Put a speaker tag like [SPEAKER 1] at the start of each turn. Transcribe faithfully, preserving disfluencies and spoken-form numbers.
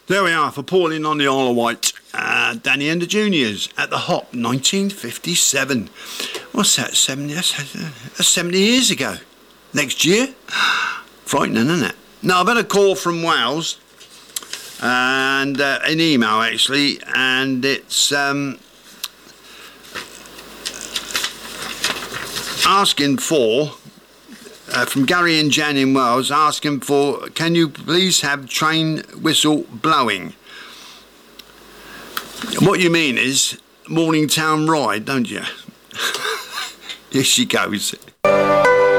[SPEAKER 1] There we are for Pauline on the Isle of Wight. Uh, Danny and the Juniors at the Hop, nineteen fifty-seven. What's that? seventy, that's, that's seventy years ago. Next year? Frightening, isn't it? Now, I've had a call from Wales, and uh, an email actually, and it's um, asking for, uh, from Gary and Jan in Wales, asking for, can you please have train whistle blowing? What you mean is Morningtown Ride, don't you? Here she goes.